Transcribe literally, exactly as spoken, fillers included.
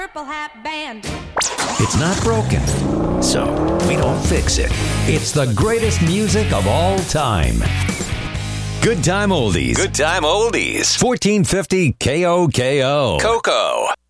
Purple Hat Band. It's not broken, so we don't fix it. It's the greatest music of all time. Good Time Oldies. Good Time Oldies. fourteen fifty K O K O. Coco.